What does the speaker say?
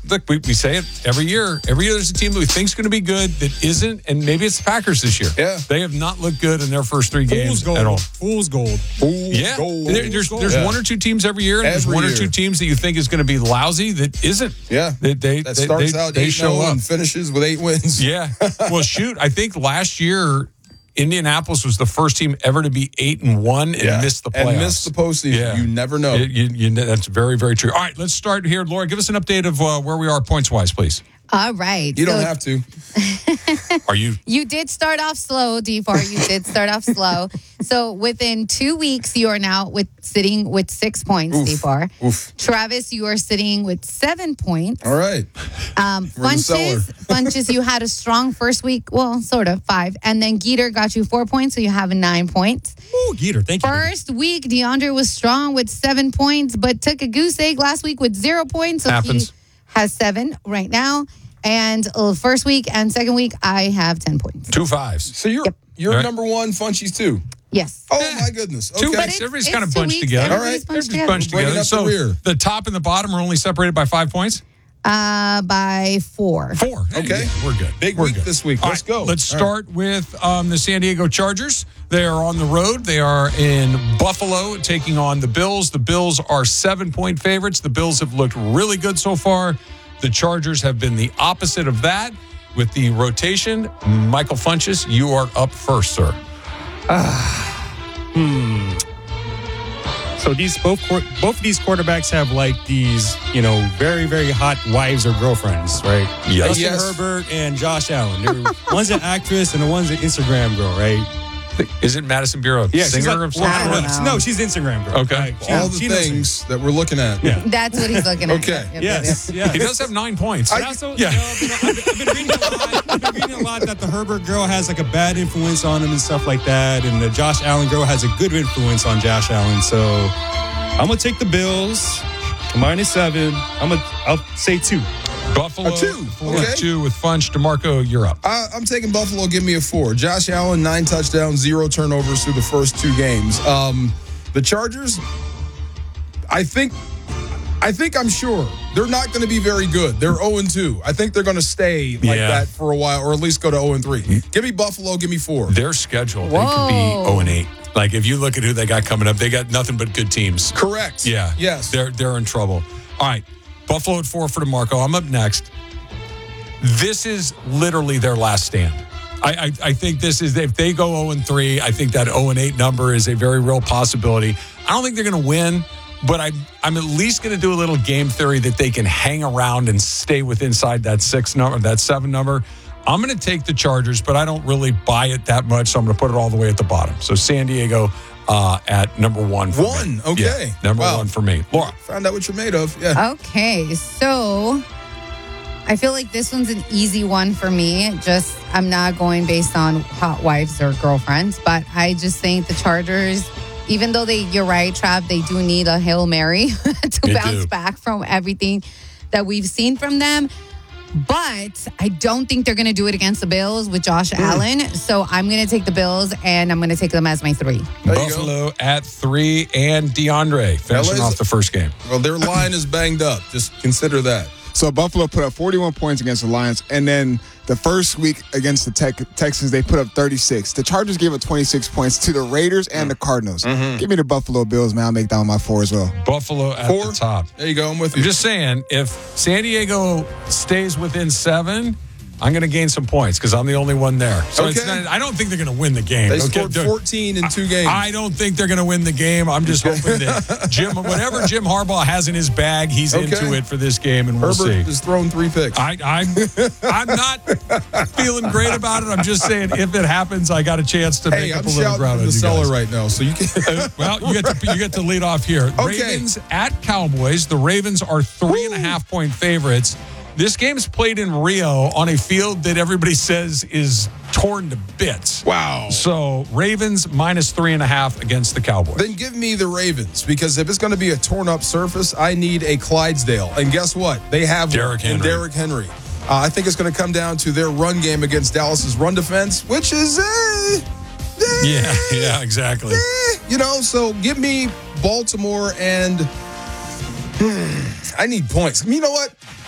look, we say it every year. Every year there's a team that we think is going to be good that isn't, and maybe it's the Packers this year. Yeah. They have not looked good in their first 3 games at all. Fool's gold. Yeah. There's one or two teams every year, and there's one or two teams that you think is going to be lousy that isn't. Yeah. That starts out 8-0 and finishes with 8 wins. Yeah. Well, shoot, I think last year Indianapolis was the first team ever to be 8-1 and miss the playoffs. And miss the postseason. Yeah. You never know. That's very, very true. All right, let's start here. Laura, give us an update of where we are points-wise, please. All right. You don't have to. Are you? You did start off slow, D4. You did start off slow. So within 2 weeks, you are now sitting with 6 points, D4. Oof. Travis, you are sitting with 7 points. All right. Funches, you had a strong first week. Well, sort of, 5. And then Geeter got you 4 points, so you have 9 points. Oh, Geeter, thank you. First week, DeAndre was strong with 7 points, but took a goose egg last week with 0 points. So Happens. He has 7 right now. And first week and second week, I have 10 points. 2 5s. So you're Right. number one, Funchies too. Yes. Oh my goodness. Okay. 2 weeks. Everybody's kind of it's 2 bunched weeks. together. Everybody's bunched together. Bunched Bringing together. up So the rear. the top and the bottom are only separated by 5 points? By 4. 4. Okay. We're good. Big We're week good. this week. All Let's right, go. Let's All start with the San Diego Chargers. They are on the road. They are in Buffalo taking on the Bills. The Bills are 7-point favorites. The Bills have looked really good so far. The Chargers have been the opposite of that. With the rotation, Michael Funches, you are up first, sir. So both of these quarterbacks have like these, very, very hot wives or girlfriends, right? Yes. Justin Herbert and Josh Allen. One's an actress and the one's an Instagram girl, right? Is it Madison Bureau? Yeah, she's singer like, of some I don't sort? know. No, she's Instagram girl. Okay. Like, All the she knows things that we're looking at. Yeah. That's what he's looking at. Okay. Yep, Yes. yep, yep. He does have 9 points. I've been reading a lot that the Herbert girl has like a bad influence on him and stuff like that, and the Josh Allen girl has a good influence on Josh Allen. So I'm gonna take the Bills -7. I'll say 2. Buffalo, A 2. 4-2 with Funch. DeMarco, you're up. I'm taking Buffalo. Give me a 4. Josh Allen, 9 touchdowns, 0 turnovers through the first 2 games. The Chargers, I'm sure they're not going to be very good. They're 0-2. I think they're going to stay like that for a while, or at least go to 0-3. Give me Buffalo. Give me 4. Their schedule, they could be 0-8. Like, if you look at who they got coming up, they got nothing but good teams. Correct. Yeah. Yes. They're in trouble. All right. Buffalo at 4 for DeMarco. I'm up next. This is literally their last stand. I think this is, if they go 0-3, I think that 0-8 number is a very real possibility. I don't think they're going to win, but I'm at least going to do a little game theory that they can hang around and stay inside that 6 number, that 7 number. I'm going to take the Chargers, but I don't really buy it that much, so I'm going to put it all the way at the bottom. So San Diego at number 1 for me. Okay. Yeah, number 1 for me. Laura. Found out what you're made of. Yeah. Okay, so I feel like this one's an easy one for me. Just, I'm not going based on hot wives or girlfriends, but I just think the Chargers, even though you're right, Trav, they do need a Hail Mary to bounce back from everything that we've seen from them. But I don't think they're going to do it against the Bills with Josh Allen. So I'm going to take the Bills, and I'm going to take them as my 3. Buffalo at 3 and DeAndre finishing off the first game. Well, their line is banged up. Just consider that. So Buffalo put up 41 points against the Lions, and then the first week against the Texans, they put up 36. The Chargers gave up 26 points to the Raiders and the Cardinals. Give me the Buffalo Bills, man. I'll make that one my 4 as well. Buffalo at 4? the top. There you go. I'm with you. I'm just saying, if San Diego stays within 7, I'm going to gain some points because I'm the only one there. So it's not, I don't think they're going to win the game. They scored 14 in 2 games. I don't think they're going to win the game. I'm just hoping that whatever Jim Harbaugh has in his bag, he's into it for this game, and we'll Herbert see. has thrown 3 picks. I'm not feeling great about it. I'm just saying, if it happens, I got a chance to make up a little ground on the you cellar guys. right now, so you can. Well, you get to lead off here. Okay. Ravens at Cowboys. The Ravens are 3.5-point favorites. This game's played in Rio on a field that everybody says is torn to bits. Wow. So Ravens -3.5 against the Cowboys. Then give me the Ravens, because if it's going to be a torn up surface, I need a Clydesdale. And guess what? They have Derrick Henry. Derrick Henry. I think it's going to come down to their run game against Dallas's run defense, which is yeah, exactly. So give me Baltimore, and I need points. You know what?